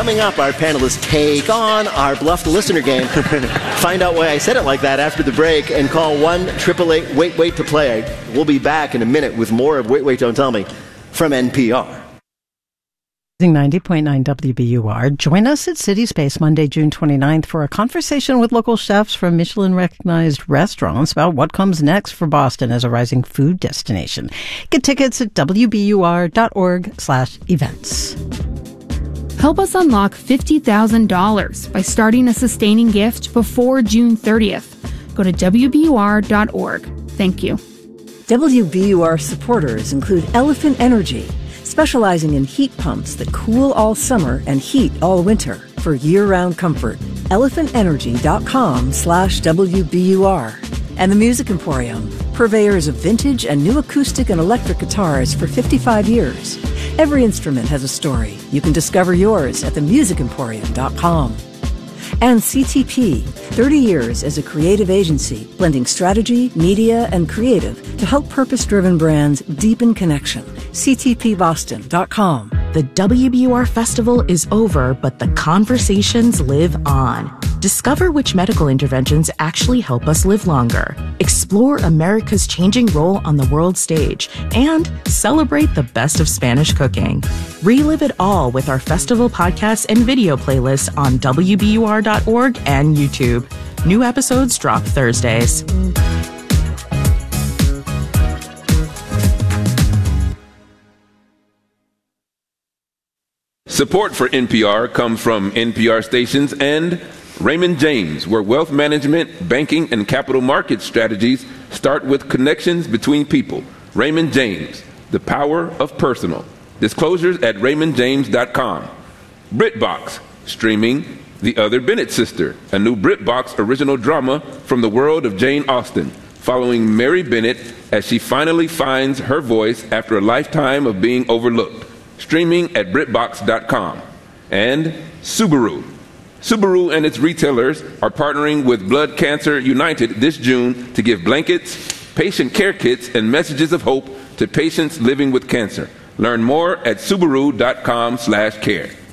Coming up, our panelists take on our bluffed listener game. Find out why I said it like that after the break and call 1-888-WAIT-WAIT to play. We'll be back in a minute with more of Wait, Wait, Don't Tell Me from NPR. 90.9 WBUR. Join us at City Space Monday, June 29th for a conversation with local chefs from Michelin-recognized restaurants about what comes next for Boston as a rising food destination. Get tickets at wbur.org/events. Help us unlock $50,000 by starting a sustaining gift before June 30th. Go to wbur.org. Thank you. WBUR supporters include Elephant Energy, specializing in heat pumps that cool all summer and heat all winter for year-round comfort. ElephantEnergy.com/WBUR. And the Music Emporium, purveyors of vintage and new acoustic and electric guitars for 55 years. Every instrument has a story. You can discover yours at themusicemporium.com. And CTP, 30 years as a creative agency, blending strategy, media, and creative to help purpose-driven brands deepen connection. CTPBoston.com. The WBUR Festival is over, but the conversations live on. Discover which medical interventions actually help us live longer. Explore America's changing role on the world stage. And celebrate the best of Spanish cooking. Relive it all with our festival podcasts and video playlists on WBUR.org and YouTube. New episodes drop Thursdays. Support for NPR comes from NPR stations and Raymond James, where wealth management, banking, and capital market strategies start with connections between people. Raymond James, the power of personal. Disclosures at raymondjames.com. BritBox, streaming The Other Bennett Sister, a new BritBox original drama from the world of Jane Austen, following Mary Bennett as she finally finds her voice after a lifetime of being overlooked. Streaming at BritBox.com. And Subaru. Subaru and its retailers are partnering with Blood Cancer United this June to give blankets, patient care kits, and messages of hope to patients living with cancer. Learn more at Subaru.com/care.